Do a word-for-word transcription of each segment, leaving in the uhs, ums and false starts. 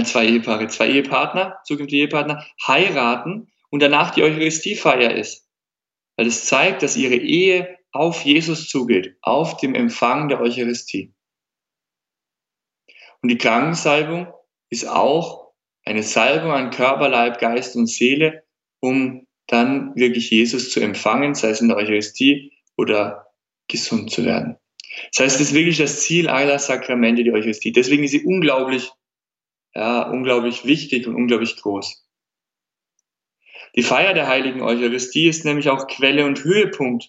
mal zwei Ehepaare, zwei Ehepartner, zukünftige Ehepartner, heiraten und danach die Eucharistiefeier ist. Weil es zeigt, dass ihre Ehe auf Jesus zugeht, auf dem Empfang der Eucharistie. Und die Krankensalbung ist auch eine Salbung an Körper, Leib, Geist und Seele, um dann wirklich Jesus zu empfangen, sei es in der Eucharistie oder gesund zu werden. Das heißt, es ist wirklich das Ziel aller Sakramente, die Eucharistie. Deswegen ist sie unglaublich, ja, unglaublich wichtig und unglaublich groß. Die Feier der heiligen Eucharistie ist nämlich auch Quelle und Höhepunkt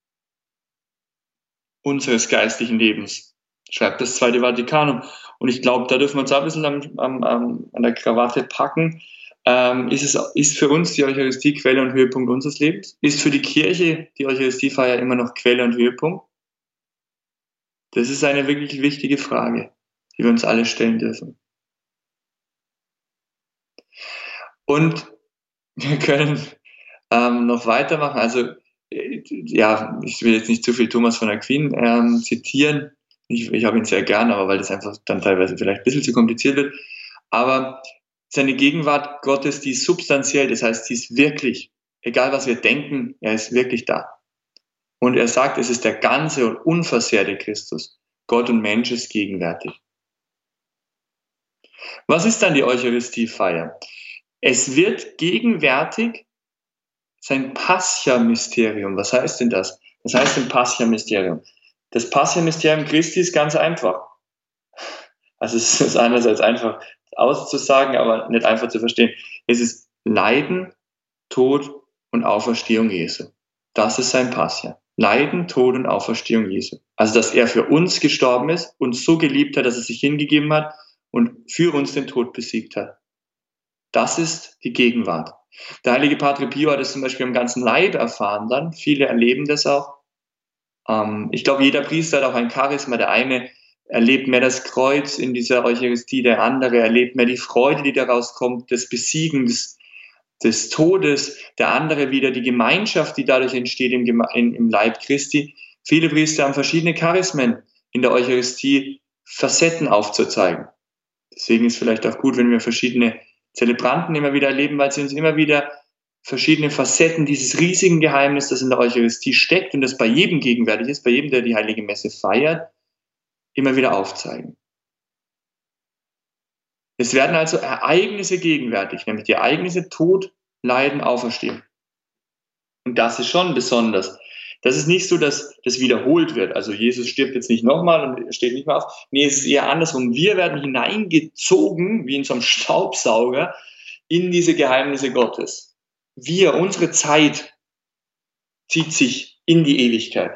unseres geistlichen Lebens, schreibt das Zweite Vatikanum. Und ich glaube, da dürfen wir uns auch ein bisschen am, am, am, an der Krawatte packen. Ähm, ist, es, ist für uns die Eucharistie Quelle und Höhepunkt unseres Lebens? Ist für die Kirche die Eucharistiefeier immer noch Quelle und Höhepunkt? Das ist eine wirklich wichtige Frage, die wir uns alle stellen dürfen. Und wir können ähm, noch weitermachen. Also, äh, ja, ich will jetzt nicht zu viel Thomas von Aquin ähm, zitieren. Ich, ich habe ihn sehr gern, aber weil das einfach dann teilweise vielleicht ein bisschen zu kompliziert wird. Aber seine Gegenwart Gottes, die ist substanziell, das heißt, sie ist wirklich, egal was wir denken, er ist wirklich da. Und er sagt, es ist der ganze und unversehrte Christus. Gott und Mensch ist gegenwärtig. Was ist dann die Eucharistiefeier? Es wird gegenwärtig sein Pascha-Mysterium. Was heißt denn das? Das heißt ein Pascha-Mysterium. Das Pascha-Mysterium Christi ist ganz einfach. Also es ist einerseits einfach auszusagen, aber nicht einfach zu verstehen. Es ist Leiden, Tod und Auferstehung Jesu. Das ist sein Pascha. Leiden, Tod und Auferstehung Jesu. Also dass er für uns gestorben ist, uns so geliebt hat, dass er sich hingegeben hat und für uns den Tod besiegt hat. Das ist die Gegenwart. Der heilige Padre Pio hat es zum Beispiel am ganzen Leib erfahren dann. Viele erleben das auch. Ähm, ich glaube, jeder Priester hat auch ein Charisma. Der eine erlebt mehr das Kreuz in dieser Eucharistie, der andere erlebt mehr die Freude, die daraus kommt, das Besiegen des, des Todes, der andere wieder die Gemeinschaft, die dadurch entsteht im, im, im Leib Christi. Viele Priester haben verschiedene Charismen in der Eucharistie, Facetten aufzuzeigen. Deswegen ist es vielleicht auch gut, wenn wir verschiedene Zelebranten immer wieder erleben, weil sie uns immer wieder verschiedene Facetten dieses riesigen Geheimnisses, das in der Eucharistie steckt und das bei jedem gegenwärtig ist, bei jedem, der die Heilige Messe feiert, immer wieder aufzeigen. Es werden also Ereignisse gegenwärtig, nämlich die Ereignisse Tod, Leiden, Auferstehung. Und das ist schon besonders. Das ist nicht so, dass das wiederholt wird. Also Jesus stirbt jetzt nicht nochmal und steht nicht mehr auf. Nee, es ist eher andersrum. Wir werden hineingezogen, wie in so einem Staubsauger, in diese Geheimnisse Gottes. Wir, unsere Zeit, zieht sich in die Ewigkeit.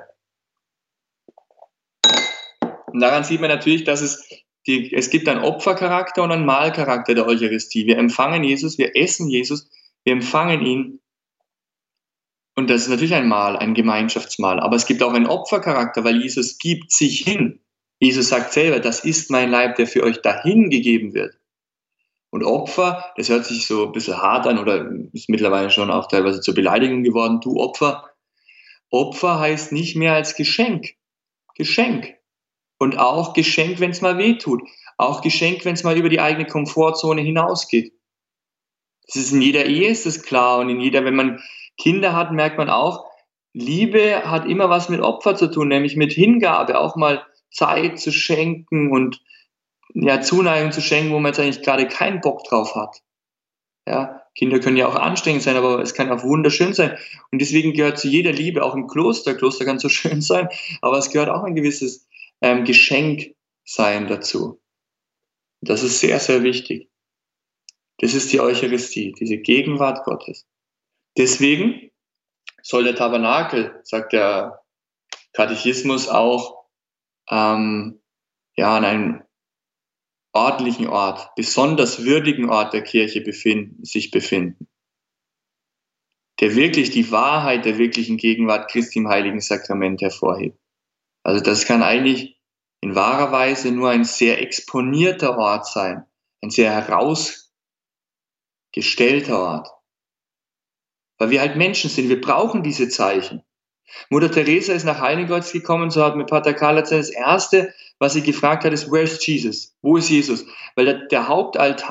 Und daran sieht man natürlich, dass es, die, es gibt einen Opfercharakter und einen Mahlcharakter der Eucharistie. Wir empfangen Jesus, wir essen Jesus, wir empfangen ihn. Und das ist natürlich ein Mahl, ein Gemeinschaftsmahl. Aber es gibt auch einen Opfercharakter, weil Jesus gibt sich hin. Jesus sagt selber, das ist mein Leib, der für euch dahin gegeben wird. Und Opfer, das hört sich so ein bisschen hart an oder ist mittlerweile schon auch teilweise zur Beleidigung geworden, du Opfer. Opfer heißt nicht mehr als Geschenk. Geschenk. Und auch Geschenk, wenn es mal weh tut. Auch Geschenk, wenn es mal über die eigene Komfortzone hinausgeht. Das ist in jeder Ehe, ist das klar. Und in jeder, wenn man Kinder hat, merkt man auch, Liebe hat immer was mit Opfer zu tun, nämlich mit Hingabe, auch mal Zeit zu schenken und ja, Zuneigung zu schenken, wo man jetzt eigentlich gerade keinen Bock drauf hat. Ja, Kinder können ja auch anstrengend sein, aber es kann auch wunderschön sein. Und deswegen gehört zu jeder Liebe, auch im Kloster, Kloster kann so schön sein, aber es gehört auch ein gewisses ähm, Geschenk sein dazu. Das ist sehr, sehr wichtig. Das ist die Eucharistie, diese Gegenwart Gottes. Deswegen soll der Tabernakel, sagt der Katechismus, auch ähm, ja, an einem ordentlichen Ort, besonders würdigen Ort der Kirche befinden, sich befinden, der wirklich die Wahrheit der wirklichen Gegenwart Christi im Heiligen Sakrament hervorhebt. Also das kann eigentlich in wahrer Weise nur ein sehr exponierter Ort sein, ein sehr herausgestellter Ort. Weil wir halt Menschen sind, wir brauchen diese Zeichen. Mutter Teresa ist nach Heiligenkreuz gekommen, so hat mit Pater Karl das erste, was sie gefragt hat, ist, where's Jesus? Wo ist Jesus? Weil der, der Hauptaltar